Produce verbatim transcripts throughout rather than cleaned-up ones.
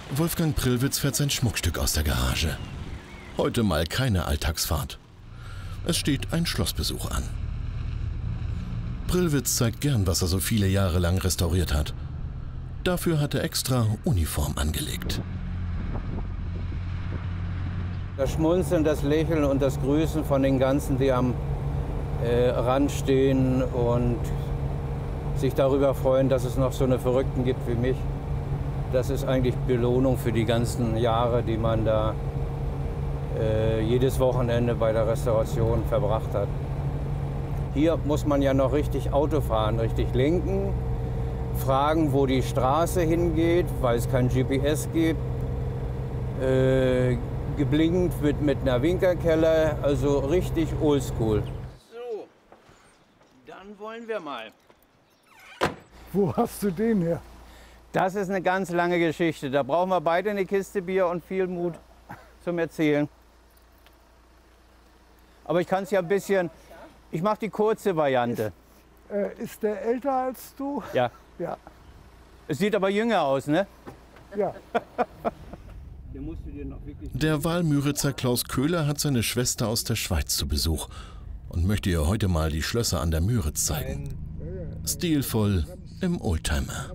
Wolfgang Prillwitz fährt sein Schmuckstück aus der Garage. Heute mal keine Alltagsfahrt. Es steht ein Schlossbesuch an. Prillwitz zeigt gern, was er so viele Jahre lang restauriert hat. Dafür hat er extra Uniform angelegt. Das Schmunzeln, das Lächeln und das Grüßen von den Ganzen, die am äh, Rand stehen und sich darüber freuen, dass es noch so eine Verrückten gibt wie mich. Das ist eigentlich Belohnung für die ganzen Jahre, die man da äh, jedes Wochenende bei der Restauration verbracht hat. Hier muss man ja noch richtig Auto fahren, richtig lenken, fragen, wo die Straße hingeht, weil es kein G P S gibt. Äh, geblinkt wird mit einer Winkerkelle, also richtig oldschool. So, dann wollen wir mal. Wo hast du den her? Das ist eine ganz lange Geschichte. Da brauchen wir beide eine Kiste Bier und viel Mut zum Erzählen. Aber ich kann es ja ein bisschen, ich mache die kurze Variante. Ist, äh, ist der älter als du? Ja. Ja. Es sieht aber jünger aus, ne? Ja. Der Walmüritzer Klaus Köhler hat seine Schwester aus der Schweiz zu Besuch und möchte ihr heute mal die Schlösser an der Müritz zeigen. Stilvoll im Oldtimer.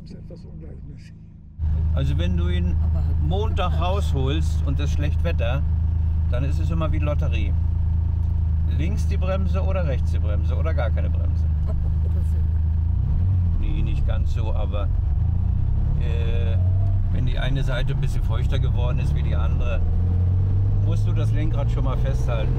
Also wenn du ihn Montag rausholst und es ist schlecht Wetter, dann ist es immer wie Lotterie. Links die Bremse oder rechts die Bremse oder gar keine Bremse. Nee, nicht ganz so, aber äh, wenn die eine Seite ein bisschen feuchter geworden ist wie die andere, musst du das Lenkrad schon mal festhalten.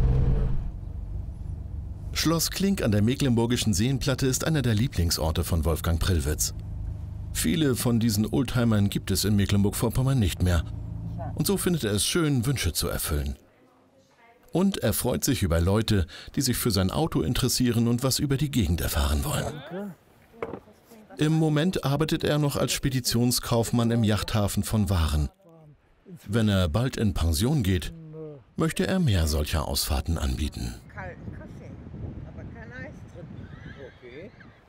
Schloss Klink an der Mecklenburgischen Seenplatte ist einer der Lieblingsorte von Wolfgang Prillwitz. Viele von diesen Oldtimern gibt es in Mecklenburg-Vorpommern nicht mehr. Und so findet er es schön, Wünsche zu erfüllen. Und er freut sich über Leute, die sich für sein Auto interessieren und was über die Gegend erfahren wollen. Im Moment arbeitet er noch als Speditionskaufmann im Yachthafen von Waren. Wenn er bald in Pension geht, möchte er mehr solcher Ausfahrten anbieten. Kalten Kaffee, aber kein Eis drin. Okay.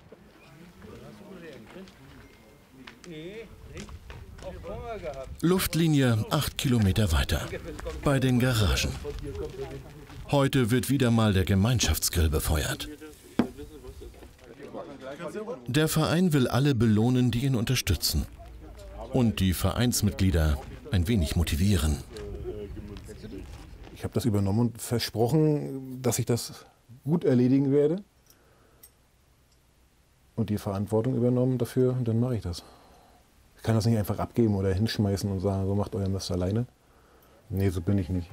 Nee, nicht. Auch Hunger gehabt. Luftlinie acht Kilometer weiter, bei den Garagen. Heute wird wieder mal der Gemeinschaftsgrill befeuert. Der Verein will alle belohnen, die ihn unterstützen. Und die Vereinsmitglieder ein wenig motivieren. Ich habe das übernommen und versprochen, dass ich das gut erledigen werde. Und die Verantwortung übernommen dafür, und dann mache ich das. Ich kann das nicht einfach abgeben oder hinschmeißen und sagen, so macht euer Mist alleine. Nee, so bin ich nicht.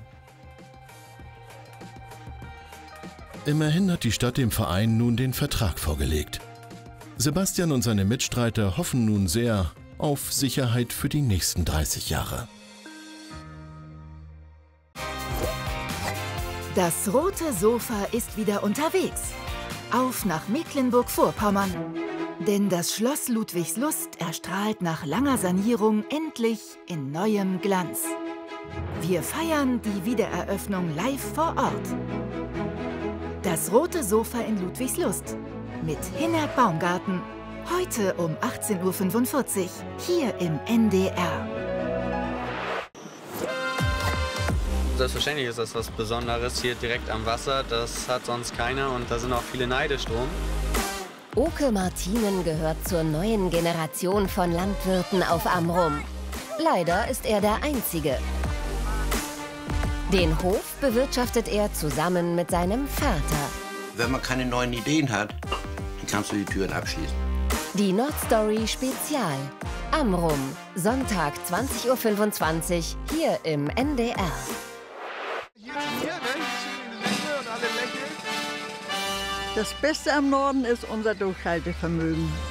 Immerhin hat die Stadt dem Verein nun den Vertrag vorgelegt. Sebastian und seine Mitstreiter hoffen nun sehr auf Sicherheit für die nächsten dreißig Jahre. Das rote Sofa ist wieder unterwegs. Auf nach Mecklenburg-Vorpommern. Denn das Schloss Ludwigslust erstrahlt nach langer Sanierung endlich in neuem Glanz. Wir feiern die Wiedereröffnung live vor Ort. Das rote Sofa in Ludwigslust mit Hinner Baumgarten. Heute um achtzehn Uhr fünfundvierzig hier im N D R. Selbstverständlich ist das was Besonderes hier direkt am Wasser. Das hat sonst keiner und da sind auch viele neidisch drum. Oke Martinen gehört zur neuen Generation von Landwirten auf Amrum. Leider ist er der Einzige. Den Hof bewirtschaftet er zusammen mit seinem Vater. Wenn man keine neuen Ideen hat, dann kannst du die Türen abschließen. Die Nordstory Spezial. Amrum, Sonntag zwanzig Uhr fünfundzwanzig, hier im N D R. Das Beste am Norden ist unser Durchhaltevermögen.